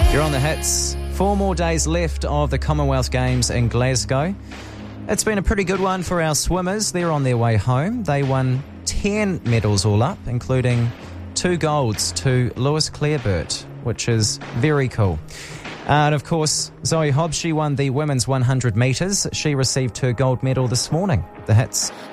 You're on the hits. 4 more days left of the Commonwealth Games in Glasgow. It's been a pretty good one for our swimmers. They're on their way home. They won 10 medals all up, including 2 golds to Lewis Clareburt, which is very cool. And of course, Zoe Hobbs, she won the women's 100 metres. She received her gold medal this morning. The hits.